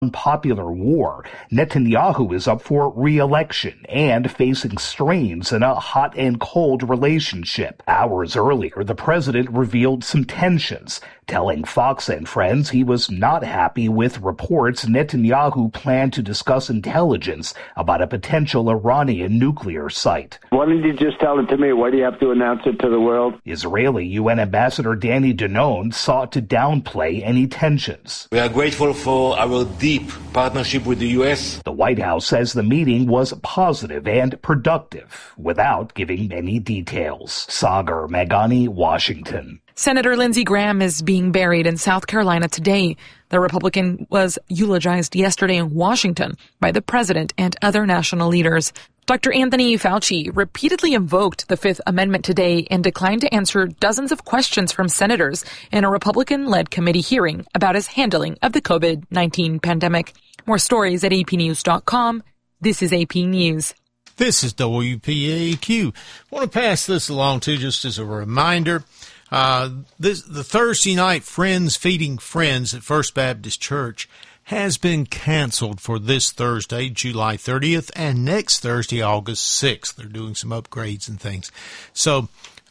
unpopular war. Netanyahu is up for re-election and facing strains in a hot and cold relationship. Hours earlier, the president revealed some tensions, telling Fox and Friends he was not happy with reports Netanyahu planned to discuss intelligence about a potential Iranian nuclear site. Why didn't you just tell it to me? Why do you have to announce it to the world? Israeli UN Ambassador Danny Danon sought to downplay any tensions. We are grateful for our deep partnership with the U.S. The White House says the meeting was positive and productive, without giving any details. Sagar Meghani, Washington. Senator Lindsey Graham is being buried in South Carolina today. The Republican was eulogized yesterday in Washington by the president and other national leaders. Dr. Anthony Fauci repeatedly invoked the Fifth Amendment today and declined to answer dozens of questions from senators in a Republican-led committee hearing about his handling of the COVID-19 pandemic. More stories at apnews.com. This is AP News. This is WPAQ. I want to pass this along, too, just as a reminder. The Thursday night Friends Feeding Friends at First Baptist Church has been canceled for this Thursday, July 30th, and next Thursday, August 6th. They're doing some upgrades and things. So,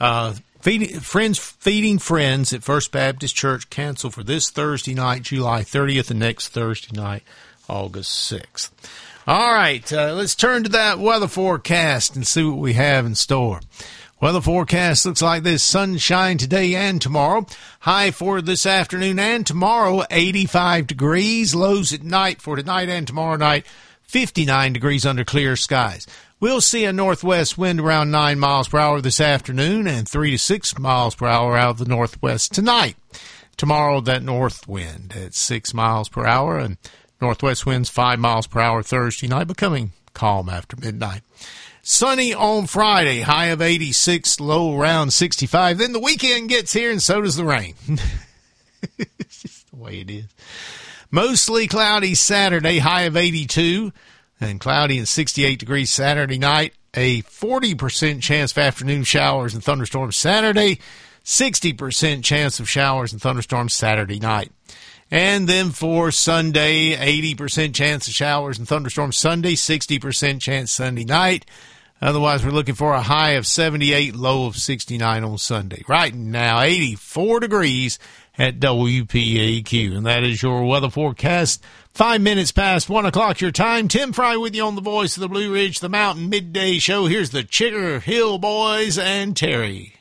Feeding Friends at First Baptist Church canceled for this Thursday night, July 30th, and next Thursday night, August 6th. All right, let's turn to that weather forecast and see what we have in store. Weather forecast looks like this: sunshine today and tomorrow. High for this afternoon and tomorrow, 85 degrees. Lows at night for tonight and tomorrow night, 59 degrees under clear skies. We'll see a northwest wind around 9 miles per hour this afternoon and 3 to 6 miles per hour out of the northwest tonight. Tomorrow, that north wind at 6 miles per hour and northwest winds 5 miles per hour Thursday night, becoming calm after midnight. Sunny on Friday, high of 86, low around 65. Then the weekend gets here and so does the rain. It's just the way it is. Mostly cloudy Saturday, high of 82, and cloudy and 68 degrees Saturday night. A 40% chance of afternoon showers and thunderstorms Saturday, 60% chance of showers and thunderstorms Saturday night. And then for Sunday, 80% chance of showers and thunderstorms Sunday, 60% chance Sunday night. Otherwise, we're looking for a high of 78, low of 69 on Sunday. Right now, 84 degrees at WPAQ. And that is your weather forecast. 5 minutes past 1 o'clock your time. Tim Fry with you on the Voice of the Blue Ridge, the Mountain Midday Show. Here's the Chigger Hill Boys and Terry.